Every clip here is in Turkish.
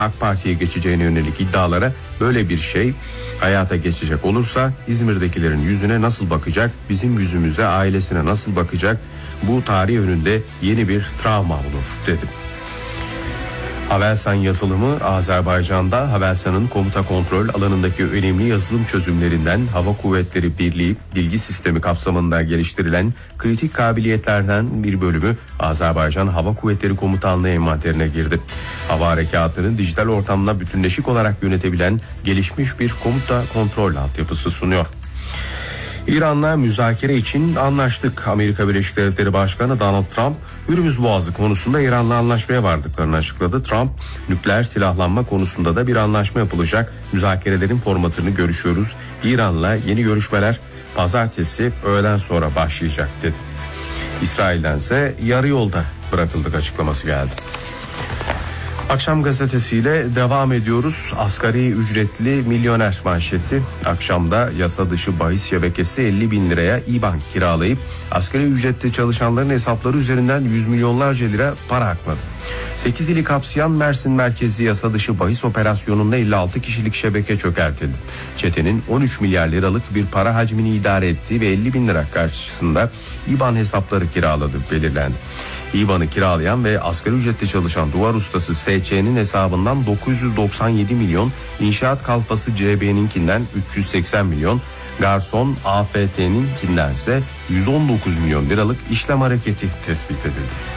AK Parti'ye geçeceğine yönelik iddialara böyle bir şey hayata geçecek olursa İzmir'dekilerin yüzüne nasıl bakacak, bizim yüzümüze, ailesine nasıl bakacak, bu tarih önünde yeni bir travma olur dedi. Havelsan yazılımı Azerbaycan'da Havelsan'ın komuta kontrol alanındaki önemli yazılım çözümlerinden Hava Kuvvetleri Birliği bilgi sistemi kapsamında geliştirilen kritik kabiliyetlerden bir bölümü Azerbaycan Hava Kuvvetleri Komutanlığı envanterine girdi. Hava harekatını dijital ortamda bütünleşik olarak yönetebilen gelişmiş bir komuta kontrol altyapısı sunuyor. İran'la müzakere için anlaştık. Amerika Birleşik Devletleri Başkanı Donald Trump, Hürmüz Boğazı konusunda İran'la anlaşmaya vardıklarını açıkladı. Trump, nükleer silahlanma konusunda da bir anlaşma yapılacak. Müzakerelerin formatını görüşüyoruz. İran'la yeni görüşmeler pazartesi öğleden sonra başlayacak dedi. İsrail'dense yarı yolda bırakıldık açıklaması geldi. Akşam gazetesiyle devam ediyoruz. Asgari ücretli milyoner manşeti. Akşamda yasa dışı bahis şebekesi 50 bin liraya İBAN kiralayıp asgari ücretli çalışanların hesapları üzerinden yüz milyonlarca lira para akladı. 8 ili kapsayan Mersin merkezli yasa dışı bahis operasyonunda 56 kişilik şebeke çökertildi. Çetenin 13 milyar liralık bir para hacmini idare ettiği ve 50 bin lira karşısında İBAN hesapları kiraladığı belirlendi. İBAN'ı kiralayan ve asgari ücretli çalışan duvar ustası SÇ'nin hesabından 997 milyon, inşaat kalfası CB'ninkinden 380 milyon, garson AFT'ninkindense 119 milyon liralık işlem hareketi tespit edildi.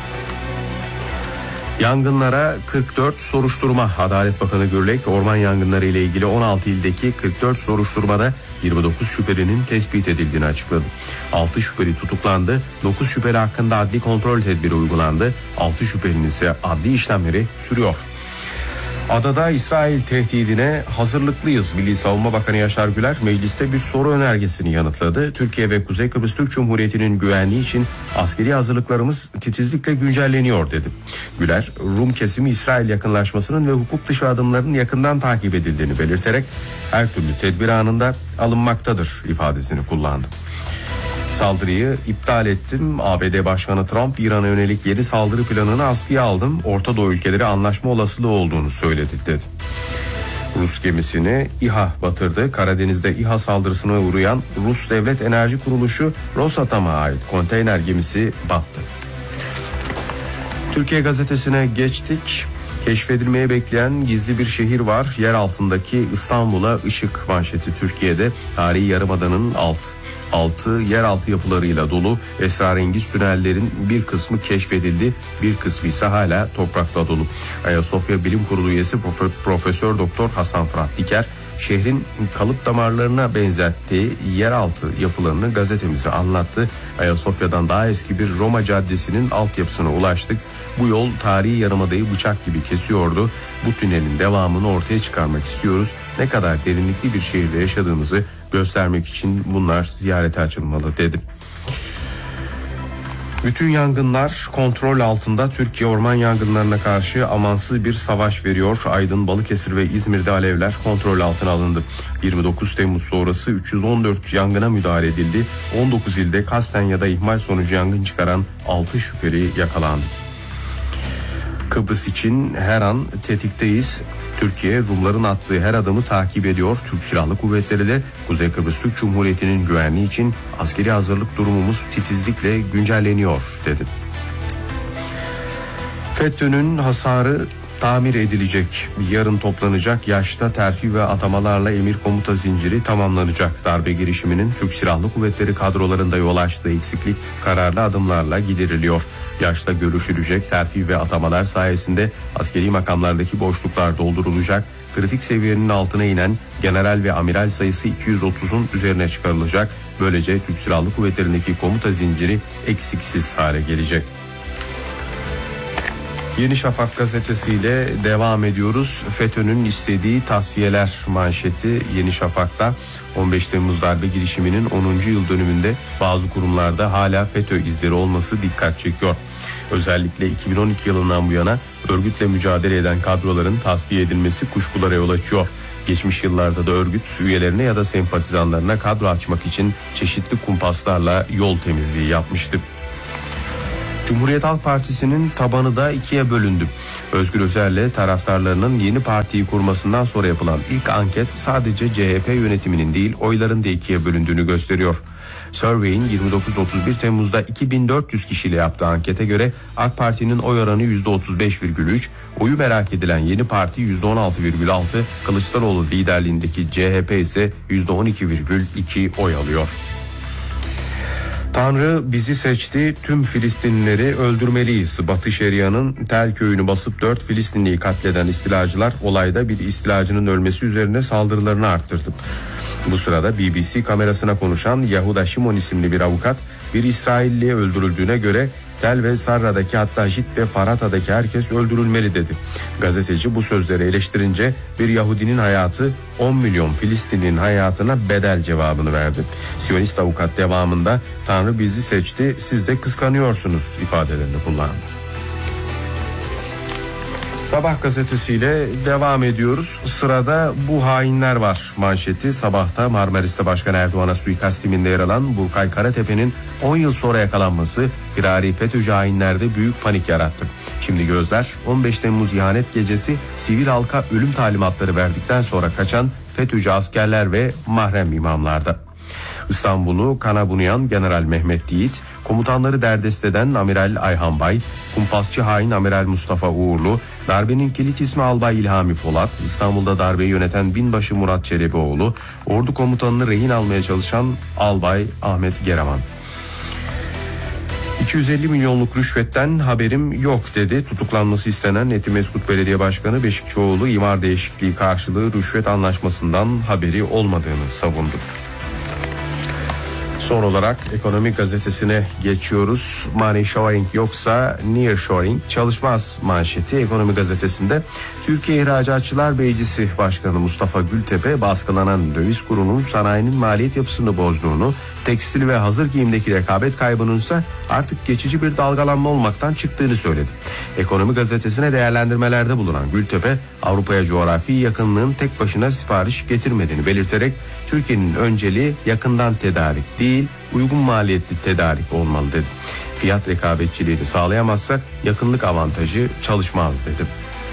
Yangınlara 44 soruşturma. Adalet Bakanı Gürlek, orman yangınları ile ilgili 16 ildeki 44 soruşturmada 29 şüphelinin tespit edildiğini açıkladı. 6 şüpheli tutuklandı, 9 şüpheli hakkında adli kontrol tedbiri uygulandı, 6 şüphelinin ise adli işlemleri sürüyor. Adada İsrail tehdidine hazırlıklıyız. Milli Savunma Bakanı Yaşar Güler mecliste bir soru önergesini yanıtladı. Türkiye ve Kuzey Kıbrıs Türk Cumhuriyeti'nin güvenliği için askeri hazırlıklarımız titizlikle güncelleniyor dedi. Güler, Rum kesimi İsrail yakınlaşmasının ve hukuk dışı adımların yakından takip edildiğini belirterek her türlü tedbir anında alınmaktadır ifadesini kullandı. Saldırıyı iptal ettim. ABD Başkanı Trump, İran'a yönelik yeni saldırı planını askıya aldım. Orta Doğu ülkeleri anlaşma olasılığı olduğunu söyledi dedi. Rus gemisini İHA batırdı. Karadeniz'de İHA saldırısına uğrayan Rus Devlet Enerji Kuruluşu Rosatom'a ait konteyner gemisi battı. Türkiye Gazetesi'ne geçtik. Keşfedilmeye bekleyen gizli bir şehir var. Yer altındaki İstanbul'a ışık manşeti Türkiye'de. Tarihi Yarımada'nın altı yeraltı yapılarıyla dolu esrarengiz tünellerin bir kısmı keşfedildi, bir kısmı ise hala toprakla dolu. Ayasofya Bilim Kurulu üyesi Profesör Doktor Hasan Fırat Diker, şehrin kalıp damarlarına benzettiği yeraltı yapılarını gazetemize anlattı. Ayasofya'dan daha eski bir Roma caddesinin altyapısına ulaştık. Bu yol tarihi Yarımada'yı bıçak gibi kesiyordu. Bu tünelin devamını ortaya çıkarmak istiyoruz. Ne kadar derinlikli bir şehirde yaşadığımızı göstermek için bunlar ziyarete açılmalı dedi. Bütün yangınlar kontrol altında. Türkiye orman yangınlarına karşı amansız bir savaş veriyor. Aydın, Balıkesir ve İzmir'de alevler kontrol altına alındı. 29 Temmuz sonrası 314 yangına müdahale edildi. 19 ilde kasten ya da ihmal sonucu yangın çıkaran 6 şüpheli yakalandı. Kıbrıs için her an tetikteyiz. Türkiye, Rumların attığı her adımı takip ediyor. Türk Silahlı Kuvvetleri de Kuzey Kıbrıs Türk Cumhuriyeti'nin güvenliği için askeri hazırlık durumumuz titizlikle güncelleniyor dedi. FETÖ'nün hasarı tamir edilecek. Yarın toplanacak yaşta terfi ve atamalarla emir komuta zinciri tamamlanacak. Darbe girişiminin Türk Silahlı Kuvvetleri kadrolarında yol açtığı eksiklik kararlı adımlarla gideriliyor. Yaşta görüşülecek terfi ve atamalar sayesinde askeri makamlardaki boşluklar doldurulacak. Kritik seviyenin altına inen general ve amiral sayısı 230'un üzerine çıkarılacak. Böylece Türk Silahlı Kuvvetleri'ndeki komuta zinciri eksiksiz hale gelecek. Yeni Şafak gazetesiyle devam ediyoruz. FETÖ'nün istediği tasfiyeler manşeti Yeni Şafak'ta. 15 Temmuz darbe girişiminin 10. yıl dönümünde bazı kurumlarda hala FETÖ izleri olması dikkat çekiyor. Özellikle 2012 yılından bu yana örgütle mücadele eden kadroların tasfiye edilmesi kuşkulara yol açıyor. Geçmiş yıllarda da örgüt üyelerine ya da sempatizanlarına kadro açmak için çeşitli kumpaslarla yol temizliği yapmıştı. Cumhuriyet Halk Partisi'nin tabanı da ikiye bölündü. Özgür Özel'le taraftarlarının yeni partiyi kurmasından sonra yapılan ilk anket sadece CHP yönetiminin değil, oyların da ikiye bölündüğünü gösteriyor. Survey'in 29-31 Temmuz'da 2400 kişiyle yaptığı ankete göre AK Parti'nin oy oranı %35,3, oyu merak edilen Yeni Parti %16,6, Kılıçdaroğlu liderliğindeki CHP ise %12,2 oy alıyor. Tanrı bizi seçti, tüm Filistinlileri öldürmeliyiz. Batı Şeria'nın Tel köyünü basıp 4 Filistinliyi katleden istilacılar olayda bir istilacının ölmesi üzerine saldırılarını arttırdı. Bu sırada BBC kamerasına konuşan Yahuda Shimon isimli bir avukat, bir İsrailli öldürüldüğüne göre Tel ve Sarra'daki, hatta Jit ve Farata'daki herkes öldürülmeli dedi. Gazeteci bu sözleri eleştirince bir Yahudinin hayatı 10 milyon Filistinli'nin hayatına bedel cevabını verdi. Siyonist avukat devamında Tanrı bizi seçti, siz de kıskanıyorsunuz ifadelerini kullandı. Sabah gazetesiyle devam ediyoruz. Sırada bu hainler var manşeti. Sabahta Marmaris'te Başkan Erdoğan'a suikast timinde yer alan Burkay Karatepe'nin 10 yıl sonra yakalanması firari FETÖ'cü hainlerde büyük panik yarattı. Şimdi gözler 15 Temmuz ihanet gecesi sivil halka ölüm talimatları verdikten sonra kaçan FETÖ'cü askerler ve mahrem imamlarda. İstanbul'u kana bunayan General Mehmet Yiğit, komutanları derdest eden Amiral Ayhan Bay, kumpasçı hain Amiral Mustafa Uğurlu, darbenin kilit ismi Albay İlhami Polat, İstanbul'da darbeyi yöneten binbaşı Murat Çelebioğlu, ordu komutanını rehin almaya çalışan Albay Ahmet Geraman. 250 milyonluk rüşvetten haberim yok dedi. Tutuklanması istenen Etimesgut Belediye Başkanı Beşikçioğlu, imar değişikliği karşılığı rüşvet anlaşmasından haberi olmadığını savundu. Son olarak Ekonomi Gazetesi'ne geçiyoruz. Money shoring yoksa nearshoring çalışmaz manşeti Ekonomi Gazetesi'nde. Türkiye İhracatçılar Meclisi Başkanı Mustafa Gültepe, baskılanan döviz kurunun sanayinin maliyet yapısını bozduğunu, tekstil ve hazır giyimdeki rekabet kaybının ise artık geçici bir dalgalanma olmaktan çıktığını söyledi. Ekonomi Gazetesi'ne değerlendirmelerde bulunan Gültepe, Avrupa'ya coğrafi yakınlığın tek başına sipariş getirmediğini belirterek Türkiye'nin önceliği yakından tedarik değil, uygun maliyetli tedarik olmalı dedi. Fiyat rekabetçiliğini sağlayamazsak yakınlık avantajı çalışmaz dedi.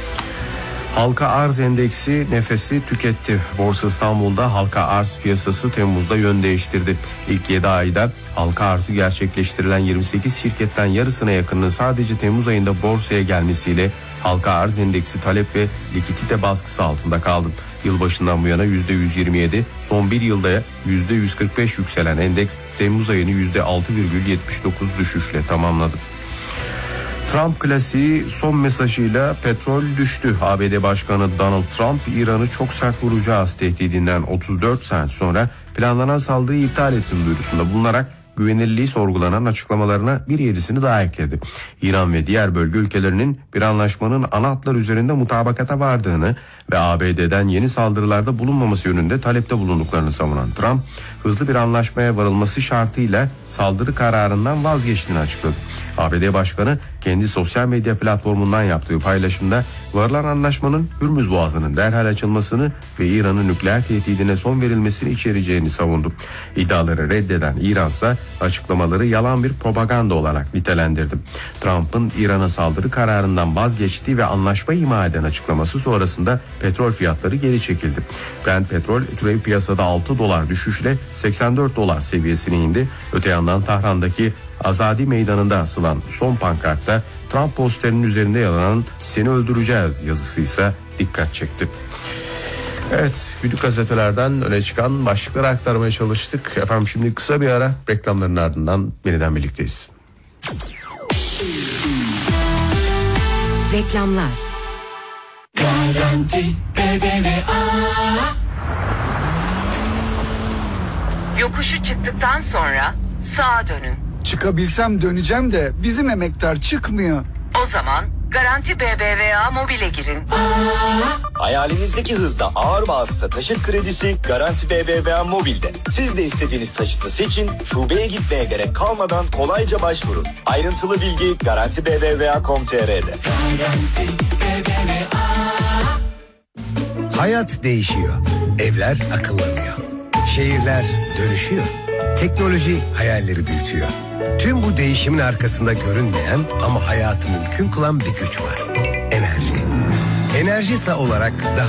Halka arz endeksi nefesi tüketti. Borsa İstanbul'da halka arz piyasası Temmuz'da yön değiştirdi. İlk 7 ayda halka arzı gerçekleştirilen 28 şirketten yarısına yakınının sadece Temmuz ayında borsaya gelmesiyle halka arz endeksi talep ve likidite baskısı altında kaldı. Yılbaşından bu yana %127, son bir yılda %145 yükselen endeks Temmuz ayını %6,79 düşüşle tamamladı. Trump klasiği son mesajıyla petrol düştü. ABD Başkanı Donald Trump, İran'ı çok sert vuracağız tehdidinden 34 saat sonra planlanan saldırıyı iptal ettiğini duyurusunda bulunarak güvenilirliği sorgulanan açıklamalarına bir yenisini daha ekledi. İran ve diğer bölge ülkelerinin bir anlaşmanın ana hatlar üzerinde mutabakata vardığını ve ABD'den yeni saldırılarda bulunmaması yönünde talepte bulunduklarını savunan Trump, hızlı bir anlaşmaya varılması şartıyla saldırı kararından vazgeçtiğini açıkladı. ABD Başkanı kendi sosyal medya platformundan yaptığı paylaşımda varılan anlaşmanın Hürmüz Boğazı'nın derhal açılmasını ve İran'ın nükleer tehdidine son verilmesini içereceğini savundu. İddiaları reddeden İran ise açıklamaları yalan bir propaganda olarak nitelendirdi. Trump'ın İran'a saldırı kararından vazgeçtiği ve anlaşma ima eden açıklaması sonrasında petrol fiyatları geri çekildi. Brent petrol türev piyasada $6 düşüşle $84 seviyesine indi. Öte yandan Tahran'daki Azadi Meydanı'nda asılan son pankartta Trump posterinin üzerinde yer alan "Seni öldüreceğiz" yazısı ise dikkat çekti. Evet, büyük gazetelerden öne çıkan başlıkları aktarmaya çalıştık. Efendim şimdi kısa bir ara, reklamların ardından yeniden birlikteyiz. Reklamlar. Garanti BBVA. Yokuşu çıktıktan sonra sağa dönün. Çıkabilsem döneceğim de bizim emektar çıkmıyor. O zaman Garanti BBVA Mobil'e girin. Hayalinizdeki hızda ağır vasıta taşıt kredisi Garanti BBVA Mobil'de. Siz de istediğiniz taşıtı seçin, şubeye gitmeye gerek kalmadan kolayca başvurun. Ayrıntılı bilgi garantibbva.com.tr'de. Garanti BBVA. Hayat değişiyor. Evler akıllanıyor. Şehirler dönüşüyor. Teknoloji hayalleri büyütüyor. Tüm bu değişimin arkasında görünmeyen ama hayatı mümkün kılan bir güç var. Enerji. Enerjisa olarak daha